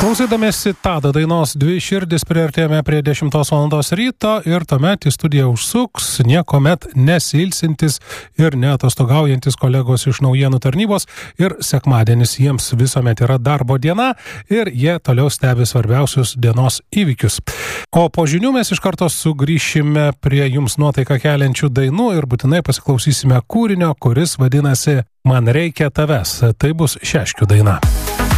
Klausydamėsi Tado dainos Dvi širdis priartėjome prie 10 valandos ryto ir tuomet į studiją užsuks niekuomet nesilsintis ir neatostogaujantis kolegos iš naujienų tarnybos ir sekmadienis jiems visuomet yra darbo diena ir jie toliau stebi svarbiausius dienos įvykius. O po žinių mes iš karto sugrįšime prie jums nuotaiką keliančių dainų ir būtinai pasiklausysime kūrinio, kuris vadinasi Man reikia tavęs. Tai bus Šeškių daina.